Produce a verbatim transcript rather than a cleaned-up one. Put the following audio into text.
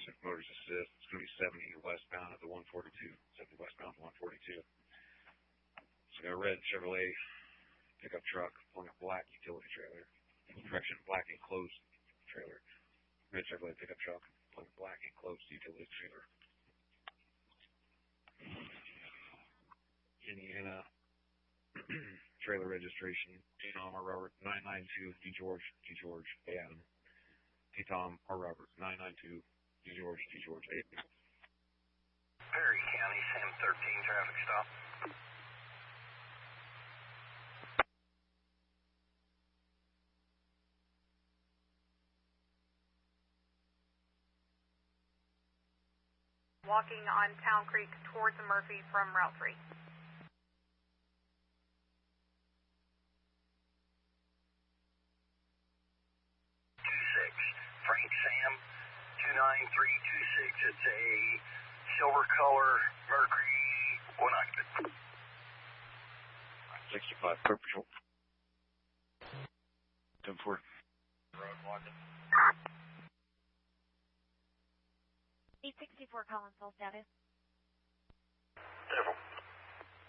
Motors, Motors Assist. It's going to be seventy westbound at the one forty-two. seventy westbound at the one forty-two. So got a red Chevrolet pickup truck pulling a black utility trailer. Correction, black enclosed trailer. Red Chevrolet pickup truck pulling a black enclosed utility trailer. Indiana trailer registration. Tom R. Robert nine nine two D George D George A Adam. T Tom R. Robert nine nine two D George D George A Adam. Perry County Sam thirteen traffic stop. Walking on Town Creek towards Murphy from Route three. two six. Frank Sam, two nine three two six. It's a silver color Mercury, one occupant. sixty-five, Clear Patrol. ten four. Road walking. eight sixty-four, Collins, full status.